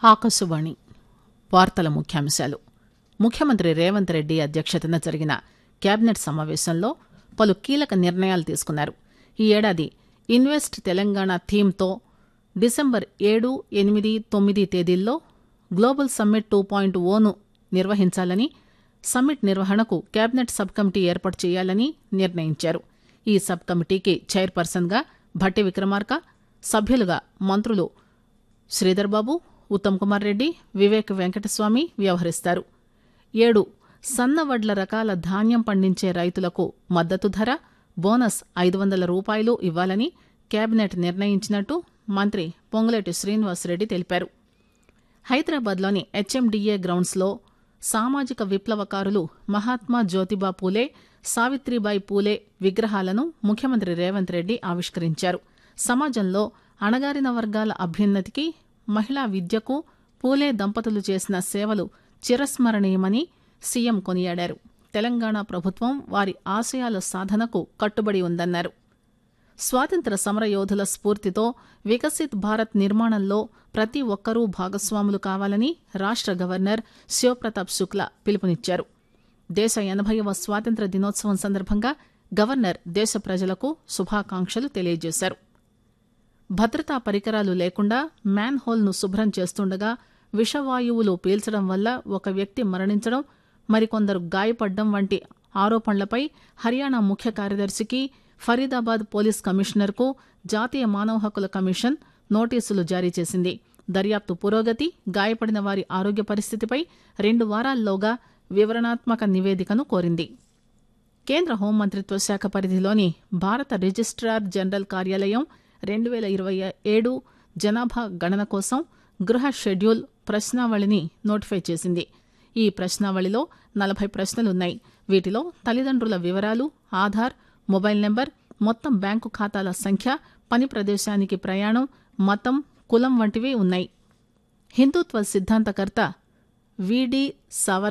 ఆకాశవాణి వార్తల ముఖ్యాంశాలు. ముఖ్యమంత్రి రేవంత్ రెడ్డి అధ్యక్షతన జరిగిన కేబినెట్ సమావేశంలో పలు కీలక నిర్ణయాలు తీసుకున్నారు. ఈ ఏడాది ఇన్వెస్ట్ తెలంగాణ థీమ్తో డిసెంబర్ 7, 8, 9 తేదీల్లో గ్లోబల్ సమ్మిట్ 2.0ను నిర్వహించాలని, సమ్మిట్ నిర్వహణకు కేబినెట్ సబ్ కమిటీ ఏర్పాటు చేయాలని నిర్ణయించారు. ఈ సబ్ కమిటీకి చైర్పర్సన్గా భట్టి విక్రమార్క, సభ్యులుగా మంత్రులు శ్రీధర్బాబు, ఉత్తమ్ కుమార్ రెడ్డి, వివేక్ వెంకటస్వామి వ్యవహరిస్తారు. 7 సన్న వడ్ల రకాల ధాన్యం పండించే రైతులకు మద్దతు ధర, బోనస్ 500 రూపాయలు ఇవ్వాలని కేబినెట్ నిర్ణయించినట్టు మంత్రి పొంగులేటి శ్రీనివాసరెడ్డి తెలిపారు. హైదరాబాద్లోని హెచ్ఎండిఏ గ్రౌండ్స్లో సామాజిక విప్లవకారులు మహాత్మా జ్యోతిబా పూలే, సావిత్రిబాయి పూలే విగ్రహాలను ముఖ్యమంత్రి రేవంత్ రెడ్డి ఆవిష్కరించారు. సమాజంలో అణగారిన వర్గాల అభ్యున్నతికి, మహిళా విద్యకు పూలే దంపతులు చేసిన సేవలు చిరస్మరణీయమని సీఎం కొనియాడారు. తెలంగాణ ప్రభుత్వం వారి ఆశయాల సాధనకు కట్టుబడి ఉందన్నారు. స్వాతంత్ర సమరయోధుల స్ఫూర్తితో వికసిత్ భారత్ నిర్మాణంలో ప్రతి ఒక్కరూ భాగస్వాములు కావాలని రాష్ట గవర్నర్ శివప్రతాప్ శుక్లా పిలుపునిచ్చారు. దేశ 80వ స్వాతంత్ర దినోత్సవం సందర్భంగా గవర్నర్ దేశ ప్రజలకు శుభాకాంక్షలు తెలియజేశారు. భద్రతా పరికరాలు లేకుండా మ్యాన్ హోల్ను శుభ్రం చేస్తుండగా విషవాయువులు పీల్చడం వల్ల ఒక వ్యక్తి మరణించడం, మరికొందరు గాయపడడం వంటి ఆరోపణలపై హర్యానా ముఖ్య కార్యదర్శికి, ఫరీదాబాద్ పోలీస్ కమిషనర్కు జాతీయ మానవ హక్కుల కమిషన్ నోటీసులు జారీ చేసింది. దర్యాప్తు పురోగతి, గాయపడిన వారి ఆరోగ్య పరిస్థితిపై 2 వారాల్లోగా వివరణాత్మక నివేదికను కోరింది. కేంద్ర హోంమంత్రిత్వ శాఖ పరిధిలోని భారత రిజిస్ట్రార్ జనరల్ కార్యాలయం 2027 జనాభా గణన కోసం గృహ షెడ్యూల్ ప్రశ్నావళిని నోటిఫై చేసింది. ఈ ప్రశ్నావళిలో 40 ప్రశ్నలున్నాయి. వీటిలో తల్లిదండ్రుల వివరాలు, ఆధార్, మొబైల్ నెంబర్, మొత్తం బ్యాంకు ఖాతాల సంఖ్య, పని ప్రదేశానికి ప్రయాణం, మతం, కులం వంటివి ఉన్నాయి. హిందుత్వ సిద్ధాంతకర్త విడి